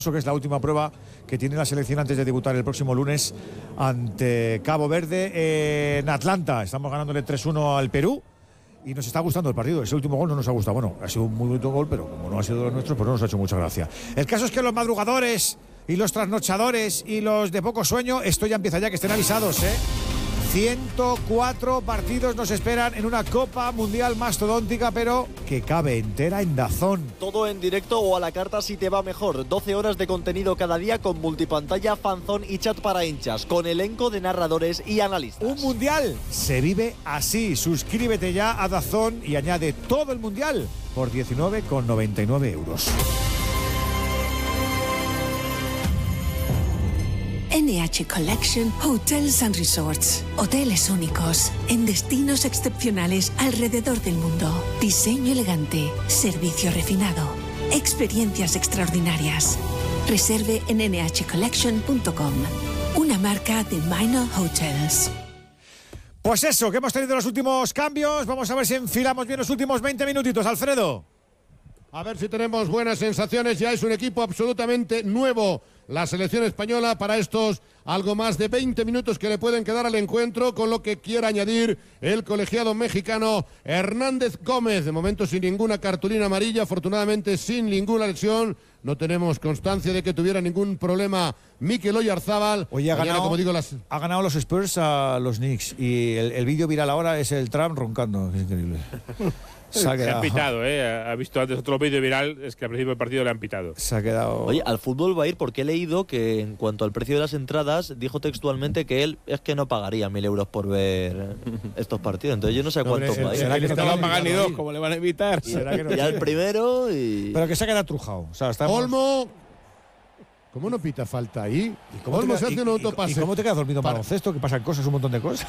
que es la última prueba que tiene la selección antes de debutar el próximo lunes ante Cabo Verde en Atlanta. Estamos ganándole 3-1 al Perú y nos está gustando el partido. Ese último gol no nos ha gustado. Bueno, ha sido un muy bonito gol, pero como no ha sido de los nuestros, pues no nos ha hecho mucha gracia. El caso es que los madrugadores y los trasnochadores y los de poco sueño, esto ya empieza ya, que estén avisados, 104 partidos nos esperan en una Copa Mundial mastodóntica, pero que cabe entera en DAZN. Todo en directo o a la carta si te va mejor. 12 horas de contenido cada día con multipantalla, fanzón y chat para hinchas, con elenco de narradores y analistas. Un mundial se vive así. Suscríbete ya a DAZN y añade todo el mundial por 19,99 €. NH Collection Hotels and Resorts. Hoteles únicos, en destinos excepcionales alrededor del mundo. Diseño elegante, servicio refinado, experiencias extraordinarias. Reserve en nhcollection.com. Una marca de Minor Hotels. Pues eso, que hemos tenido los últimos cambios. Vamos a ver si enfilamos bien los últimos 20 minutitos, Alfredo. A ver si tenemos buenas sensaciones. Ya es un equipo absolutamente nuevo la selección española para estos algo más de 20 minutos que le pueden quedar al encuentro, con lo que quiera añadir el colegiado mexicano Hernández Gómez. De momento sin ninguna cartulina amarilla, afortunadamente sin ninguna lesión. No tenemos constancia de que tuviera ningún problema Mikel Oyarzábal. Hoy ha ganado los Spurs a los Knicks y el vídeo viral ahora es el Trump roncando. Es increíble. Se ha pitado, ha visto antes otro vídeo viral, es que al principio del partido le han pitado. Se ha quedado... Oye, al fútbol va a ir porque he leído que en cuanto al precio de las entradas, dijo textualmente que él es que no pagaría 1.000 € por ver estos partidos. Entonces yo no sé cuánto va a ir. ¿Será que no te van a pagar ni dos? ¿Cómo le van a evitar? ¿Será que no? Ya el primero y... Pero que se ha quedado trujado. O sea, Olmo... ¿Cómo no pita falta ahí? Olmo se hace un autopase. ¿Y cómo te quedas dormido en baloncesto? Que pasan cosas, un montón de cosas.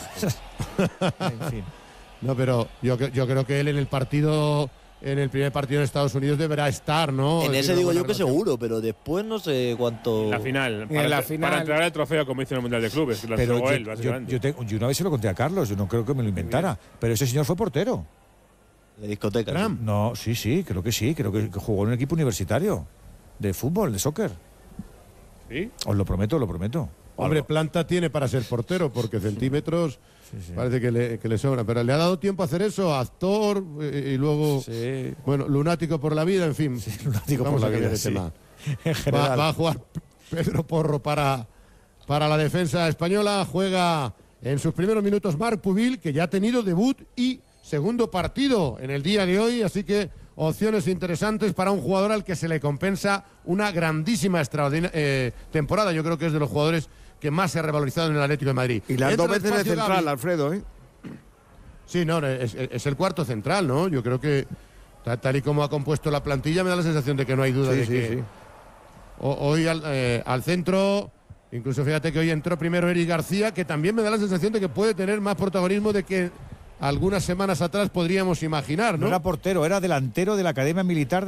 En fin. No, pero yo creo que él en el primer partido en Estados Unidos deberá estar, ¿no? En ese digo yo que seguro, pero después no sé cuánto... En la final. Para entregar el trofeo como hizo en el Mundial de Clubes. Que lo pero él, básicamente. Yo una vez se lo conté a Carlos, yo no creo que me lo inventara. Pero ese señor fue portero. ¿De discoteca? ¿Sí? No, sí, creo que jugó en un equipo universitario de fútbol, de soccer. ¿Sí? Os lo prometo. Hombre, planta tiene para ser portero, porque centímetros... Sí. Parece que le sobra, pero le ha dado tiempo a hacer eso, actor y luego, bueno, lunático por la vida, en fin. Sí, lunático por la vida, sí. Va a jugar Pedro Porro para la defensa española. Juega en sus primeros minutos Marc Pubil, que ya ha tenido debut y segundo partido en el día de hoy, así que opciones interesantes para un jugador al que se le compensa una grandísima temporada. Yo creo que es de los jugadores que más se ha revalorizado en el Atlético de Madrid. Y las dos veces de central, Gavi. Alfredo, Sí, no, es el cuarto central, ¿no? Yo creo que tal y como ha compuesto la plantilla me da la sensación de que no hay duda de que... Sí. Hoy al centro, incluso fíjate que hoy entró primero Eric García, que también me da la sensación de que puede tener más protagonismo de que algunas semanas atrás podríamos imaginar, ¿no? No era portero, era delantero de la Academia Militar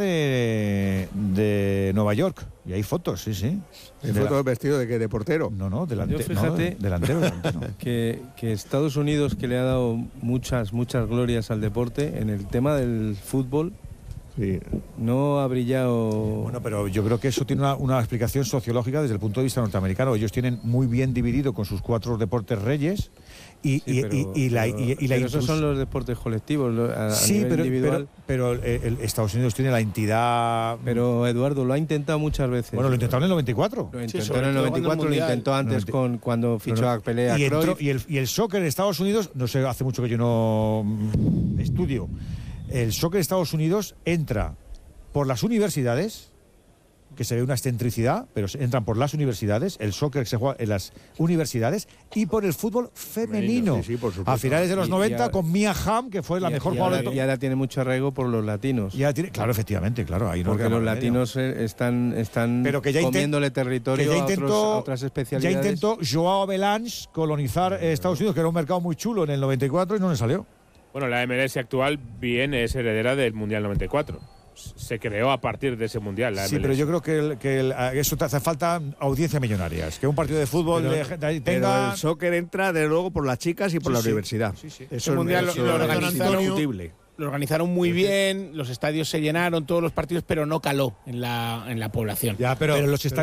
de Nueva York. Y hay fotos, sí. ¿Hay fotos vestido de qué? ¿De portero? No, delantero. Fíjate Delantero. que Estados Unidos, que le ha dado muchas glorias al deporte, en el tema del fútbol, sí, no ha brillado. Bueno, pero yo creo que eso tiene una explicación sociológica desde el punto de vista norteamericano. Ellos tienen muy bien dividido con sus 4 deportes reyes. Pero esos son los deportes colectivos, a nivel individual. Pero Estados Unidos tiene la entidad... Pero Eduardo lo ha intentado muchas veces. Bueno, lo intentaron en el 94. Lo intentó en el 94, lo intentó antes cuando fichó a Pelé, a Cruyff. Y el soccer en Estados Unidos, no sé, hace mucho que yo no estudio. El soccer en Estados Unidos entra por las universidades, que se ve una excentricidad, pero entran por las universidades, el soccer se juega en las universidades, y por el fútbol femenino. Sí, por supuesto. A finales de los 90 con Mia Hamm, que fue la mejor jugadora. Y ahora tiene mucho arraigo por los latinos. Claro, efectivamente, claro. Ahí porque los latinos están pero que comiéndole territorio a otras especialidades. Ya intentó Joao Avalanche colonizar Estados Unidos, que era un mercado muy chulo en el 94 y no le salió. Bueno, la MLS actual bien es heredera del Mundial 94. Se creó a partir de ese mundial. Sí, pero yo creo que eso te hace falta audiencia millonarias. Que un partido de fútbol tenga. Pero el soccer entra, de luego, por las chicas y por la universidad. Sí. Eso mundial lo organiza lo organizaron muy bien, los estadios se llenaron, todos los partidos, pero no caló en la población. Ya, pero los estadios